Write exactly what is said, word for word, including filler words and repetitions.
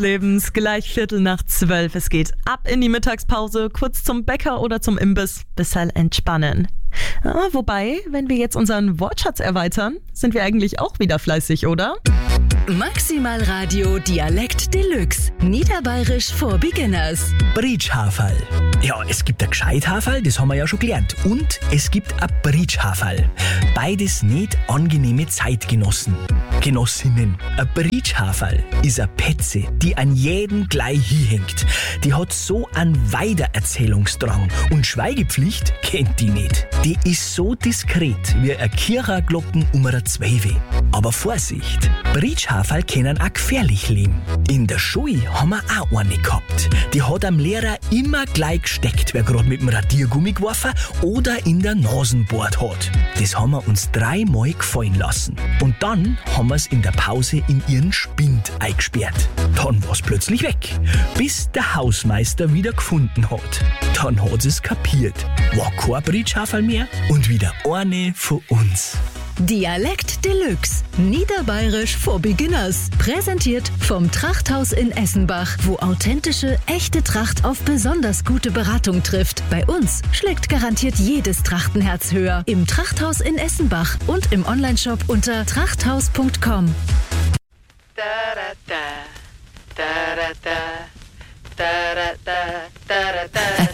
Lebens, gleich Viertel nach zwölf. Es geht ab in die Mittagspause, kurz zum Bäcker oder zum Imbiss, bisschen entspannen. Ah, wobei, wenn wir jetzt unseren Wortschatz erweitern, sind wir eigentlich auch wieder fleißig, oder? Maximal Radio Dialekt Deluxe. Niederbayerisch for Beginners. Britschhaferl. Ja, es gibt ein Gescheithaferl, das haben wir ja schon gelernt. Und es gibt ein Britschhaferl. Beides nicht angenehme Zeitgenossen. Genossinnen. Ein Britschhaferl ist eine Petze, die an jeden gleich hinhängt. Die hat so einen Weitererzählungsdrang und Schweigepflicht kennt die nicht. Die ist so diskret wie eine Kirchenglocken um eine Zweiwe. Aber Vorsicht, Britschhaferl können auch gefährlich leben. In der Schule haben wir auch eine gehabt. Die hat am Lehrer immer gleich gesteckt, wer gerade mit dem Radiergummi geworfen oder in der Nasen bohrt hat. Das haben wir uns dreimal gefallen lassen. Und dann haben wir es in der Pause in ihren Spind eingesperrt. Dann war es plötzlich weg, bis der Hausmeister wieder gefunden hat. Dann hat es kapiert. War kein Britschhaferl mehr und wieder eine von uns. Dialekt Deluxe. Niederbayerisch for Beginners. Präsentiert vom Trachthaus in Essenbach, wo authentische, echte Tracht auf besonders gute Beratung trifft. Bei uns schlägt garantiert jedes Trachtenherz höher. Im Trachthaus in Essenbach und im Onlineshop unter trachthaus punkt com. Da, da, da, da, da, da, da, da, da, da, da.